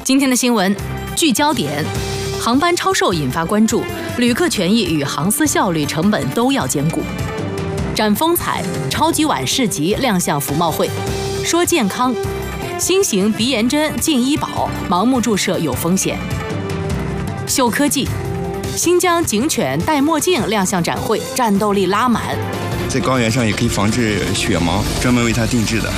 今天的新闻聚焦点：航班超售引发关注，旅客权益与航司效率、成本都要兼顾。展风采，超级碗市集亮相服贸会。说健康，新型鼻炎针进医保，盲目注射有风险。秀科技，新疆警犬戴墨镜亮相展会，战斗力拉满。 在高原上也可以防治血盲，专门为它定制的。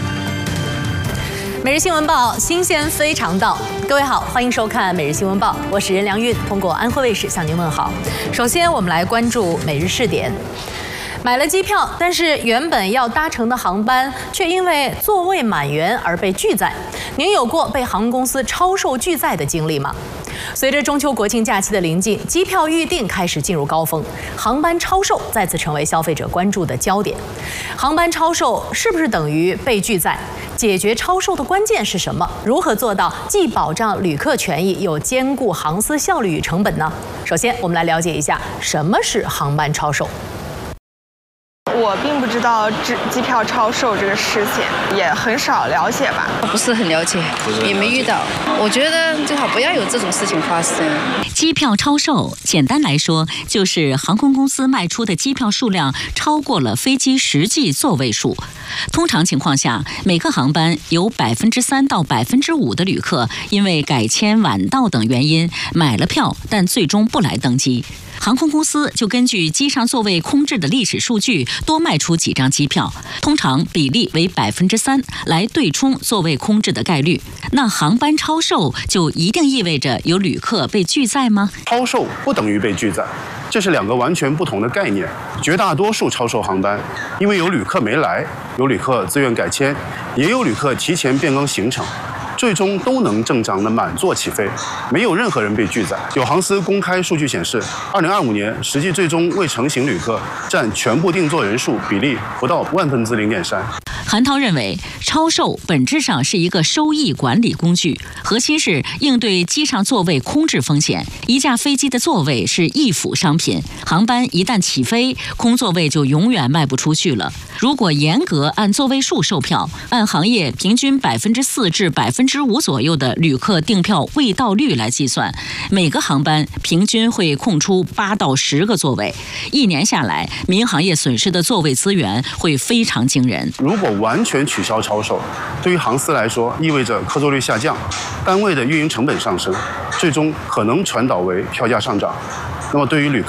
每日新闻报，新鲜非常到。各位好，欢迎收看每日新闻报，我是任良韵，通过安徽卫视向您问好。首先，我们来关注每日试点。买了机票，但是原本要搭乘的航班却因为座位满员而被拒载。您有过被航空公司超售拒载的经历吗？随着中秋国庆假期的临近，机票预订开始进入高峰，航班超售再次成为消费者关注的焦点。航班超售是不是等于被拒载？解决超售的关键是什么？如何做到既保障旅客权益，又兼顾航司效率与成本呢？首先，我们来了解一下什么是航班超售。 我并不知道机票超售这个事情，也很少了解吧。 不是很了解，也没遇到。我觉得最好不要有这种事情发生。 机票超售，简单来说，就是航空公司卖出的机票数量超过了飞机实际座位数。通常情况下，每个航班有3%到5%的旅客因为改签、晚到等原因买了票，但最终不来登机。航空公司就根据机上座位空置的历史数据，多卖出几张机票，通常比例为3%，来对冲座位空置的概率。那航班超售就一定意味着有旅客被拒载吗？ 超售不等于被拒载，这是两个完全不同的概念。绝大多数超售航班，因为有旅客没来，有旅客自愿改签，也有旅客提前变更行程，最终都能正常的满座起飞，没有任何人被拒载。有航司公开数据显示，2025年实际最终未成行旅客占全部订座人数比例不到0.3%。 韩涛认为，超售本质上是一个收益管理工具，核心是应对机上座位空置风险。一架飞机的座位是易腐商品，航班一旦起飞，空座位就永远卖不出去了。如果严格按座位数售票，按行业平均4%至5%左右的旅客订票未到率来计算，每个航班平均会空出8到10个座位。一年下来，民航业损失的座位资源会非常惊人。 如果完全取消超售，对于航司来说，意味着客座率下降，单位的运营成本上升，最终可能传导为票价上涨。那么对于旅客